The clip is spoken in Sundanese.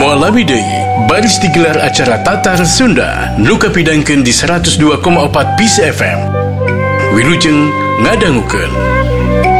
Mualami deui baris digelar acara Tatar Sunda nu kapidangkeun di 102,4 PIS FM. Wilujeng ngadangukeun.